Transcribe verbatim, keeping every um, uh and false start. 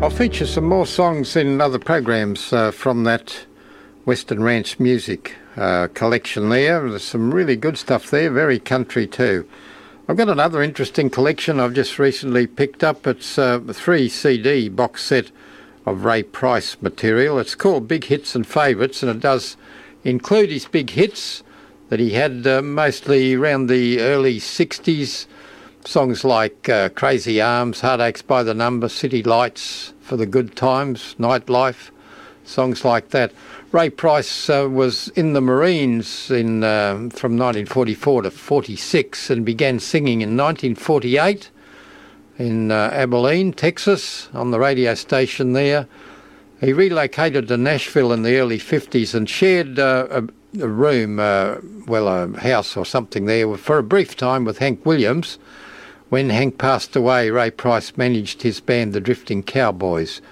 I'll feature some more songs in other programs uh, from that Western Ranch Music uh, collection there. There's some really good stuff there, very country too. I've got another interesting collection I've just recently picked up. It's uh, a three C D box set of Ray Price material. It's called Big Hits and Favourites, and it does include his big hits that he had uh, mostly around the early sixties. Songs like uh, Crazy Arms, Heartaches by the Number, City Lights, For the Good Times, Nightlife, songs like that. Ray Price uh, was in the Marines in uh, from nineteen forty-four to forty-six and began singing in nineteen forty-eight in uh, Abilene, Texas, on the radio station there. He relocated to Nashville in the early fifties and shared uh, a, a room, uh, well, a house or something there for a brief time with Hank Williams. When Hank passed away, Ray Price managed his band, the Drifting Cowboys.